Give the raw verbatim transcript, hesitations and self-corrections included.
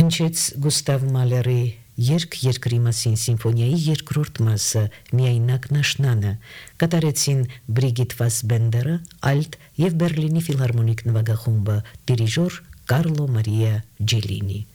Հնչեց Գուստավ Մալերի երգ երկրի մասին սիմֆոնիայի երկրորդ մասը միայնակ նշնանը, կատարեցին Բրիգիտ Վասբենդերը, ալտ եւ Բերլինի ֆիլհարմոնիկ նվագախումբը, դիրիժոր Կարլո Մարիա Ջելինի։